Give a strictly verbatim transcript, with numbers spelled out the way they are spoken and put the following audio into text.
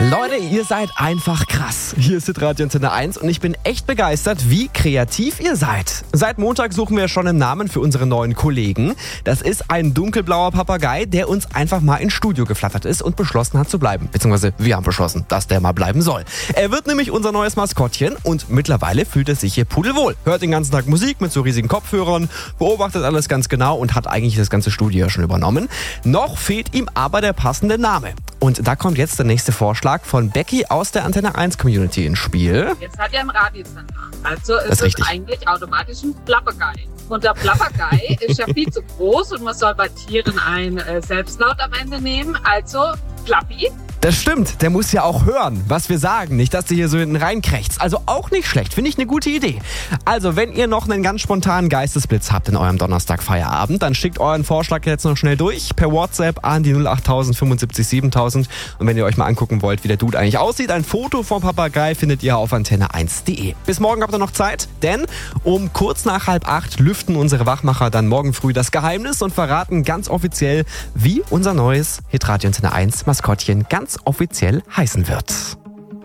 Leute, ihr seid einfach krass. Hier ist Radio Antenne eins und ich bin echt begeistert, wie kreativ ihr seid. Seit Montag suchen wir schon einen Namen für unsere neuen Kollegen. Das ist ein dunkelblauer Papagei, der uns einfach mal ins Studio geflattert ist und beschlossen hat zu bleiben. Beziehungsweise wir haben beschlossen, dass der mal bleiben soll. Er wird nämlich unser neues Maskottchen und mittlerweile fühlt er sich hier pudelwohl. Hört den ganzen Tag Musik mit so riesigen Kopfhörern, beobachtet alles ganz genau und hat eigentlich das ganze Studio ja schon übernommen. Noch fehlt ihm aber der passende Name. Und da kommt jetzt der nächste Vorschlag von Becky aus der Antenne eins Community ins Spiel. Jetzt hat er im Radiosender. Also ist Das ist es richtig. eigentlich automatisch ein Plappergei. Und der Plappergei ist ja viel zu groß und man soll bei Tieren ein äh, Selbstlaut am Ende nehmen. Also Plappi. Das stimmt, der muss ja auch hören, was wir sagen. Nicht, dass der hier so hinten reinkrächzt. Also auch nicht schlecht, finde ich eine gute Idee. Also, wenn ihr noch einen ganz spontanen Geistesblitz habt in eurem Donnerstag-Feierabend, dann schickt euren Vorschlag jetzt noch schnell durch per WhatsApp an die null acht null null fünfundsiebzig siebentausend. Und wenn ihr euch mal angucken wollt, wie der Dude eigentlich aussieht, ein Foto vom Papagei findet ihr auf antenne eins punkt de. Bis morgen habt ihr noch Zeit, denn um kurz nach halb acht lüften unsere Wachmacher dann morgen früh das Geheimnis und verraten ganz offiziell, wie unser neues Hitradio Antenne eins Maskottchen ganz offiziell heißen wird.